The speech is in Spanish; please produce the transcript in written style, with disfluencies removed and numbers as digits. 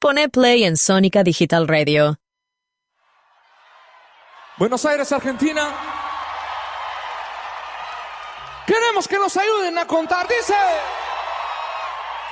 Pone play en Sónica Digital Radio. Buenos Aires, Argentina. Queremos que nos ayuden a contar, dice...